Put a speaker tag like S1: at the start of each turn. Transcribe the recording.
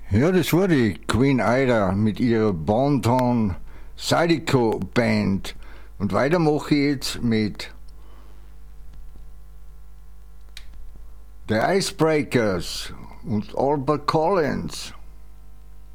S1: Ja, das war die Queen Ida mit ihrer Bonton Zydeco Band. Und weiter mache ich jetzt mit The Icebreakers und Albert Collins.